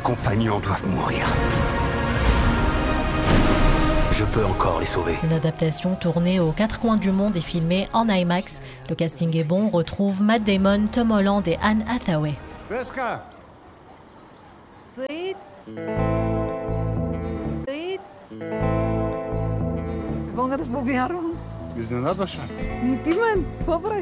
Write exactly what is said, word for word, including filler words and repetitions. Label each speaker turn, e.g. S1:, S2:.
S1: compagnons doivent mourir. Je peux encore les sauver.
S2: Une adaptation tournée aux quatre coins du monde et filmée en IMAX. Le casting est bon, on retrouve Matt Damon, Tom Holland et Anne Hathaway.
S3: Jessica!
S4: Sweet. Sweet. Mogę to pobieram?
S3: Iznenadaš me.
S4: I ti men, pobraj.